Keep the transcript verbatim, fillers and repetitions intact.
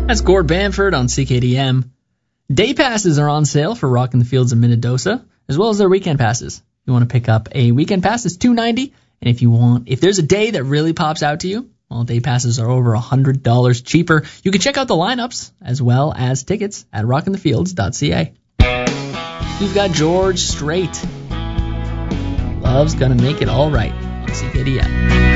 That's Gord Bamford on C K D M. Day passes are on sale for Rockin' the Fields of Minnedosa, as well as their weekend passes. If you want to pick up a weekend pass, it's two dollars and ninety cents. And if you want, if there's a day that really pops out to you, well, day passes are over one hundred dollars cheaper. You can check out the lineups as well as tickets at rockin the fields dot c a. We've got George Strait. Love's Gonna Make It All Right on C K D M.